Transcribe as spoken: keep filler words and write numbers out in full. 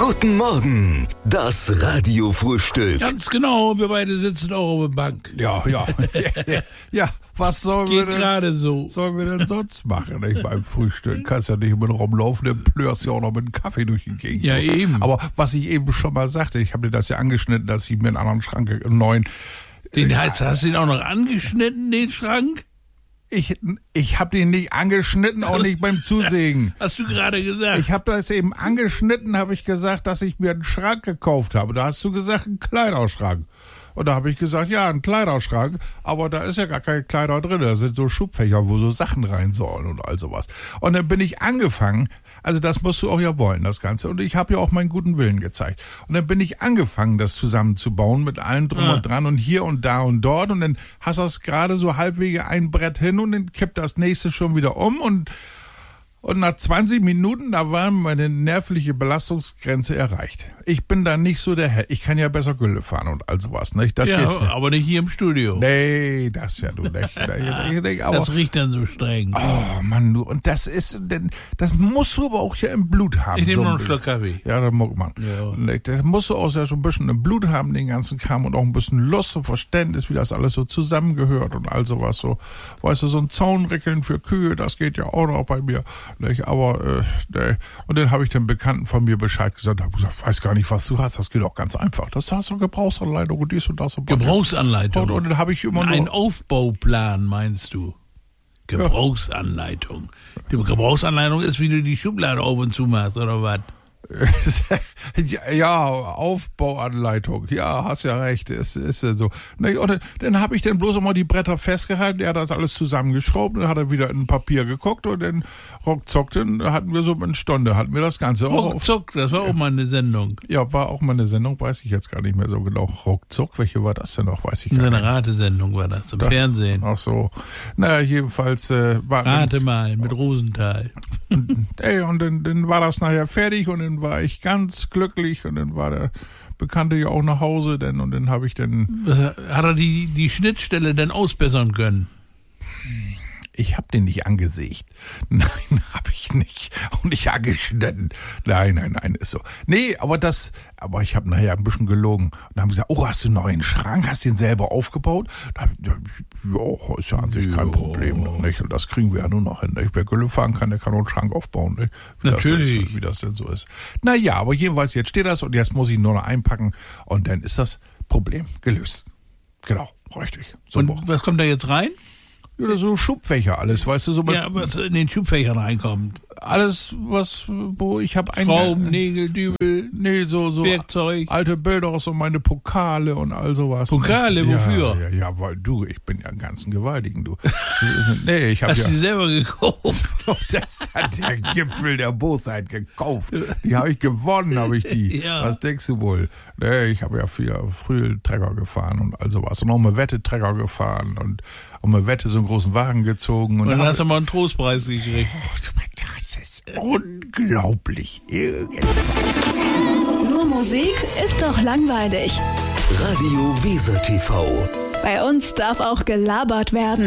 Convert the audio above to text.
Guten Morgen, das Radiofrühstück. Ganz genau, wir beide sitzen auch auf der Bank. Ja, ja. Ja, was sollen wir Geht denn, gerade so. sollen wir denn sonst machen, nicht, beim Frühstück? Kannst ja nicht mit rumlaufen, dann plörst ja auch noch mit einem Kaffee durch die Gegend. Ja, eben. Aber was ich eben schon mal sagte, ich habe dir das ja angeschnitten, dass ich mir einen anderen Schrank, einen neuen... Den hast, hast du ihn auch noch angeschnitten, den Schrank? Ich, ich habe den nicht angeschnitten, auch nicht beim Zusägen. Hast du gerade gesagt. Ich habe das eben angeschnitten, habe ich gesagt, dass ich mir einen Schrank gekauft habe. Da hast du gesagt, einen Kleiderschrank. Und da habe ich gesagt, ja, ein Kleiderschrank, aber da ist ja gar kein Kleider drin. Da sind so Schubfächer, wo so Sachen rein sollen und all sowas. Und dann bin ich angefangen, also das musst du auch ja wollen, das Ganze. Und ich habe ja auch meinen guten Willen gezeigt. Und dann bin ich angefangen, das zusammenzubauen mit allem drum Ah. und dran und hier und da und dort. Und dann hast du das gerade so halbwegs ein Brett hin und dann kippt das nächste schon wieder um und Und nach zwanzig Minuten, da war meine nervliche Belastungsgrenze erreicht. Ich bin da nicht so der Herr. Ich kann ja besser Gülle fahren und all sowas, nicht? Das ja, geht. aber nicht hier im Studio. Nee, das ja du nicht. Ich denk, aber, Das riecht dann so streng. oh Mann, du. Und das ist, denn, das musst du aber auch ja im Blut haben. Ich nehme so noch einen bisschen. Schluck Kaffee. Ja, das mag man. Ja. Nicht? Das musst du auch ja so ein bisschen im Blut haben, den ganzen Kram und auch ein bisschen Lust und Verständnis, wie das alles so zusammengehört und all sowas so. Weißt du, so ein Zaunrickeln für Kühe, das geht ja auch noch bei mir. Nicht? Aber, äh, nee. Und dann habe ich dem Bekannten von mir Bescheid gesagt, hab gesagt, weiß gar nicht, was du hast, das geht auch ganz einfach. Das hast du Gebrauchsanleitung und dies und das und Gebrauchsanleitung. Und, und dann habe ich immer Ein nur... Aufbauplan, meinst du? Gebrauchsanleitung. Die Gebrauchsanleitung ist, wie du die Schublade auf und zu machst, oder was? Ja, Aufbauanleitung. Ja, hast ja recht. Es ist ja so. Ne, und dann, dann habe ich dann bloß immer die Bretter festgehalten. Er hat das alles zusammengeschraubt. Dann hat er wieder in Papier geguckt und dann ruckzuck, dann hatten wir so eine Stunde, hatten wir das Ganze auch. Ruckzuck, das war auch mal eine Sendung. Ja, war auch mal eine Sendung, weiß ich jetzt gar nicht mehr so genau. Ruckzuck, welche war das denn noch? Weiß ich gar Eine nicht. Ratesendung war das, im Das- Fernsehen. Ach so. Naja, jedenfalls äh, war... Rate mal, mit Rosenthal. Ey, und dann, dann war das nachher fertig und dann war ich ganz glücklich und dann war der Bekannte ja auch nach Hause denn, und dann habe ich dann, Hat er die, die Schnittstelle denn ausbessern können? ich habe den nicht angesägt. Nein, habe ich nicht. Und nicht angeschnitten. Nein, nein, nein, ist so. Nee, aber das, aber ich habe nachher ein bisschen gelogen. Und dann haben sie gesagt, oh, hast du einen neuen Schrank? Hast du den selber aufgebaut? Da hab ich, ja, ist ja an sich kein Problem. Nicht? Und das kriegen wir ja nur noch hin. Nicht? Wer Gülle fahren kann, der kann auch einen Schrank aufbauen. Nicht? Wie Natürlich. Das ist, wie das denn so ist. Naja, aber jedenfalls, jetzt steht das und jetzt muss ich nur noch einpacken und dann ist das Problem gelöst. Genau, richtig. So, Und was kommt da jetzt rein? ja, so Schubfächer, alles, weißt du, so mit Ja, was in den Schubfächern reinkommt. alles, was, wo ich habe ein Schrauben, Nägel, Dübel, nee, so, so Werkzeug. alte Bilder aus so meine Pokale und all sowas. Pokale, ja, wofür? Ja, ja, weil du, ich bin ja einen ganzen Gewaltigen, du. Nee, ich habe Hast ja, du die selber gekauft? das hat der Gipfel der Bosheit gekauft. Die habe ich gewonnen, habe ich die. Ja. Was denkst du wohl? Nee, ich habe ja viel früh Trecker gefahren und all sowas. Und auch mal Wette Trecker gefahren und um eine Wette so einen großen Wagen gezogen. Und, Und dann hab hast du mal einen Trostpreis gekriegt. das ist unglaublich. Nur Musik ist doch langweilig. Radio Weser T V. Bei uns darf auch gelabert werden.